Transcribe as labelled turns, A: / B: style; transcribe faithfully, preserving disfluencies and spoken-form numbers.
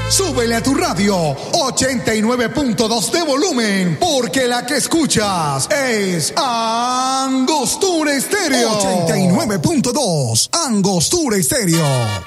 A: Súbele a tu radio ochenta y nueve punto dos de volumen, porque la que escuchas es Angostura Estéreo. ochenta y nueve punto dos, Angostura Estéreo.